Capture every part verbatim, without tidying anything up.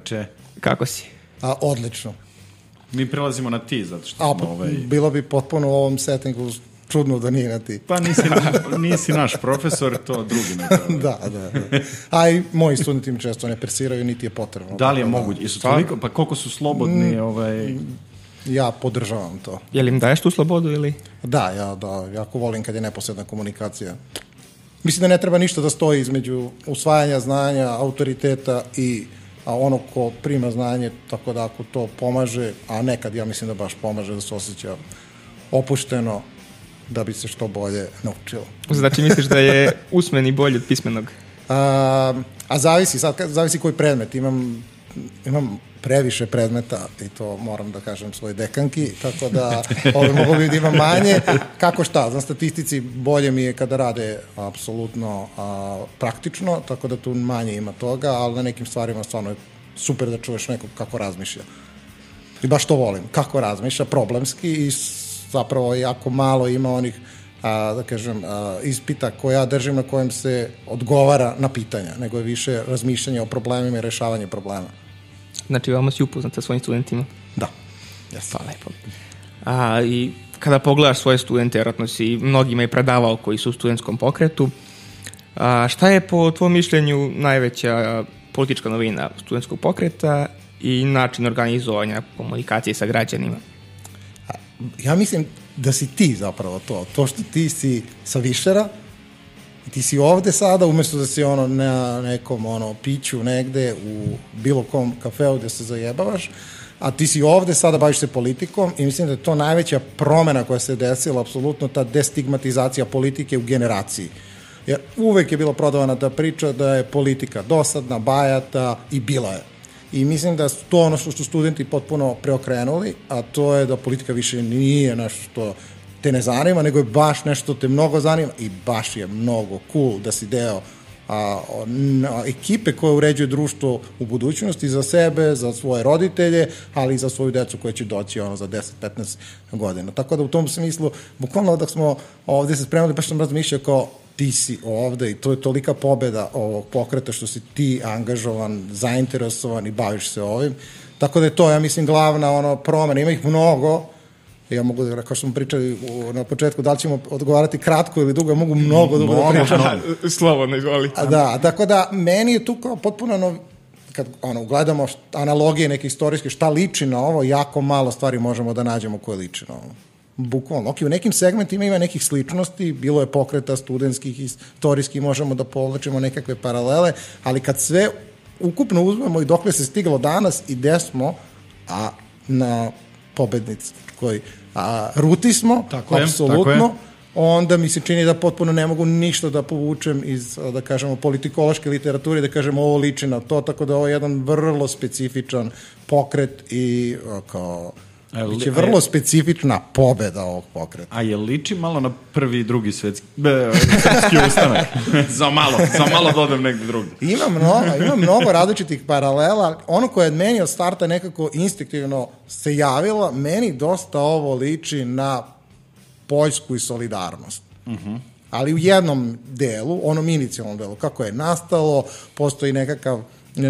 Če? Kako si? A, odlično. Mi prelazimo na ti, zato što A, smo ovaj... bilo bi potpuno u ovom settingu čudno da nije na ti. Pa nisi, nisi naš profesor, to drugi ne treba. Da, da, da. A i moji studenti mi često ne persiraju, niti je potrebno. Da li je moguće? Su toliko, pa koliko su slobodni? Ovaj... Ja podržavam to. Je li im daješ tu slobodu ili? Da, ja da, jako volim kad je neposredna komunikacija. Mislim da ne treba ništa da stoji između usvajanja znanja, autoriteta i a ono ko prima znanje, tako da ako to pomaže, a nekad ja mislim da baš pomaže, da se osjeća opušteno, da bi se što bolje naučilo. Znači misliš da je usmeni bolji od pismenog? A, a zavisi, sad, zavisi koji predmet. Imam, imam previše predmeta i to moram da kažem svoj dekanki, tako da ovo mogu bi da imam manje. Kako šta? Za statistici bolje mi je kada rade apsolutno a, praktično, tako da tu manje ima toga, ali na nekim stvarima stvarno je super da čuješ nekog kako razmišlja. I baš to volim. Kako razmišlja, problemski i zapravo jako malo ima onih a, da kažem, a, ispita koje ja držim na kojem se odgovara na pitanja, nego je više razmišljanje o problemima i rešavanje problema. Znači, veoma si upoznat sa svojim studentima. Da. Yes. Pa lepo. A, i kada pogledaš svoje studente, vjerojatno si mnogima i predavao koji su u studentskom pokretu. A, šta je po tvojom mišljenju najveća politička novina studentskog pokreta i način organizovanja komunikacije sa građanima? Ja mislim da si ti zapravo to. To što ti si sa Višera, ti si ovde sada, umesto da si ono na nekom ono piću negde u bilo kom kafeu gde se zajebavaš, a ti si ovde sada, baviš se politikom i mislim da je to najveća promena koja se desila, apsolutno ta destigmatizacija politike u generaciji. Jer uvek je bila prodavana ta priča da je politika dosadna, bajata i bila je. I mislim da to ono što su studenti potpuno preokrenuli, a to je da politika više nije nešto što te ne zanima, nego je baš nešto te mnogo zanima i baš je mnogo cool da si deo a, a, ekipe koja uređuje društvo u budućnosti za sebe, za svoje roditelje, ali i za svoju decu koja će doći ono za deset do petnaest godina. Tako da u tom smislu, bukvalno dok smo ovde se spremali, baš sam razmišljao kao ti si ovde i to je tolika pobeda ovog pokreta što si ti angažovan, zainteresovan i baviš se ovim. Tako da je to, ja mislim, glavna ono promena. Ima ih mnogo. Ja mogu da, kao što smo pričali na početku, da li ćemo odgovarati kratko ili dugo, mogu mnogo dugo da pričam. Slobodno, izvoli. Da, tako da, meni je tu kao potpuno, no, kad ono, gledamo analogije neke istorijske, šta liči na ovo, jako malo stvari možemo da nađemo koje liči na ovo. Bukvalno. Ok, u nekim segmentima ima nekih sličnosti, bilo je pokreta studentskih, istorijskih, možemo da povlačimo nekakve paralele, ali kad sve ukupno uzmemo i dokle se stiglo danas i gde smo, a na pobedničkoj a, ruti smo, tako je, apsolutno, tako je. Onda mi se čini da potpuno ne mogu ništa da povučem iz, da kažemo, politikološke literature, da kažemo ovo liči na to, tako da ovo je jedan vrlo specifičan pokret i kao biće vrlo je, specifična pobeda ovog pokreta. A je liči malo na prvi i drugi svetski, be, svetski ustanak? za malo, za malo dodam negdje drugi. Ima mnogo, ima mnogo različitih paralela. Ono koje je meni od starta nekako instinktivno se javilo, meni dosta ovo liči na Poljsku i solidarnost. Uh-huh. Ali u jednom delu, onom inicijalnom delu, kako je nastalo, postoji nekakav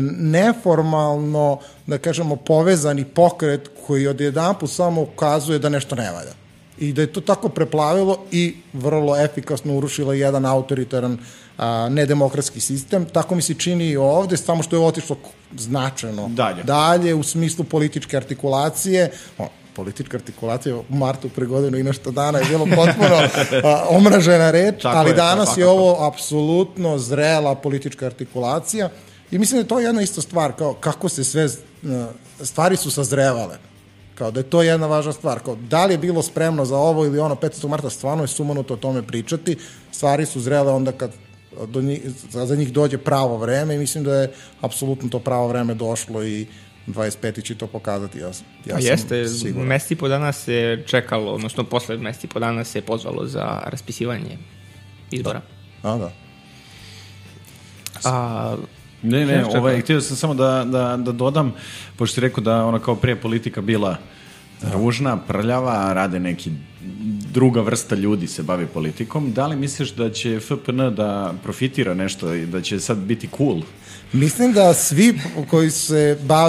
neformalno, da kažemo, povezani pokret koji odjedanput samo ukazuje da nešto ne valja. I da je to tako preplavilo i vrlo efikasno urušilo jedan autoritaran, a, nedemokratski sistem. Tako mi se čini i ovde, samo što je otišlo značajno dalje, dalje u smislu političke artikulacije. O, politička artikulacija u martu pre godinu i nešto dana je bilo potpuno a, omražena reč, tako ali je, danas je ovo apsolutno zrela politička artikulacija. I mislim da je to jedna isto stvar, kao kako se sve, stvari su sazrevale, kao da je to jedna važna stvar, kao da li je bilo spremno za ovo ili ono petnaestog marta, stvarno je sumanuto o tome pričati, stvari su zrele onda kad do njih, za njih dođe pravo vreme i mislim da je apsolutno to pravo vreme došlo i dvadeset peti će to pokazati, ja, ja A sam jeste, siguran. Mesec i po dana se čekalo, odnosno posle mesec i po dana se pozvalo za raspisivanje izbora. Da. A, da. A... Ne, ne, ovaj, htio sam samo da, da, da dodam, pošto si rekao da ona kao prije politika bila ružna, prljava, rade neki druga vrsta ljudi se bavi politikom. Da li misliš da će F P N da profitira nešto i da će sad biti cool? Mislim da svi koji se bave